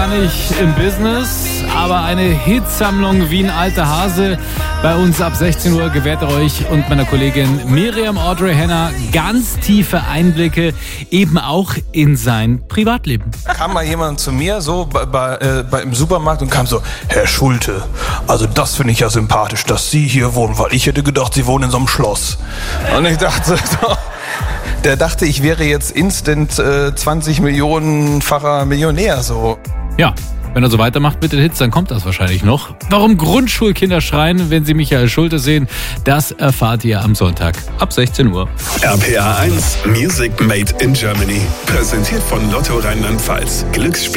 gar nicht im Business, aber eine Hitsammlung wie ein alter Hase. Bei uns ab 16 Uhr gewährt er euch und meiner Kollegin Miriam Audrey Henner ganz tiefe Einblicke eben auch in sein Privatleben. Kam mal jemand zu mir so im Supermarkt und kam so: Herr Schulte, also das finde ich ja sympathisch, dass Sie hier wohnen, weil ich hätte gedacht, Sie wohnen in so einem Schloss. Und ich dachte so, der dachte, ich wäre jetzt instant 20 Millionenfacher Millionär so. Ja, wenn er so weitermacht mit den Hits, dann kommt das wahrscheinlich noch. Warum Grundschulkinder schreien, wenn sie Michael Schulte sehen, das erfahrt ihr am Sonntag ab 16 Uhr. RPA 1 Music Made in Germany. Präsentiert von Lotto Rheinland-Pfalz. Glücksspiel